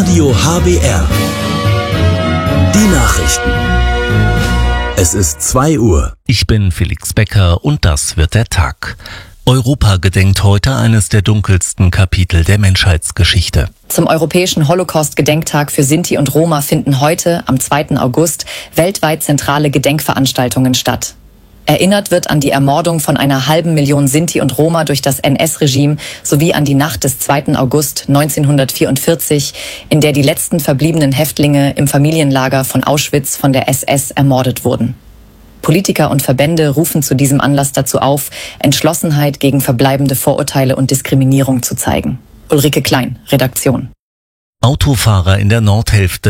Radio HBR. Die Nachrichten. Es ist 2 Uhr. Ich bin Felix Becker und das wird der Tag. Europa gedenkt heute eines der dunkelsten Kapitel der Menschheitsgeschichte. Zum Europäischen Holocaust-Gedenktag für Sinti und Roma finden heute, am 2. August, weltweit zentrale Gedenkveranstaltungen statt. Erinnert wird an die Ermordung von 500.000 Sinti und Roma durch das NS-Regime sowie an die Nacht des 2. August 1944, in der die letzten verbliebenen Häftlinge im Familienlager von Auschwitz von der SS ermordet wurden. Politiker und Verbände rufen zu diesem Anlass dazu auf, Entschlossenheit gegen verbleibende Vorurteile und Diskriminierung zu zeigen. Ulrike Klein, Redaktion. Autofahrer in der Nordhälfte